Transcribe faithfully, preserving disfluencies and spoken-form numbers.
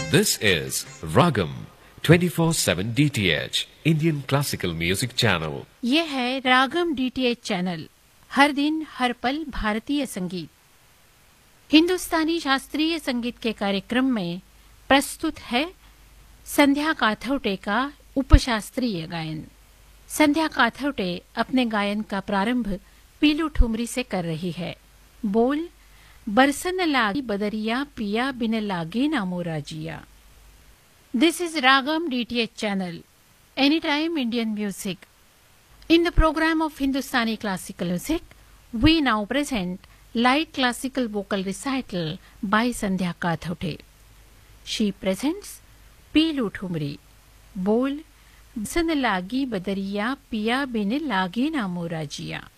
This is Ragam twenty-four seven D T H Indian Classical Music Channel. ये है रागम DTH channel, हर दिन हर पल भारतीय संगीत। हिंदुस्तानी शास्त्रीय संगीत के कार्यक्रम में प्रस्तुत है संध्या काथौटे का उपशास्त्रीय गायन। संध्या काथौटे अपने गायन का प्रारंभ पीलू ठुमरी से कर रही है। बोल बरसन लागी बदरिया पिया बिन लागे ना मोरा जिया। This is Ragam D T H channel, anytime Indian music. In the program of Hindustani classical music, we now present light classical vocal recital by Sandhya Kathote. She presents Pilu Thumri, Bol Bsan Lagi Badariya Piya Bin Lage Na Mora Jiya.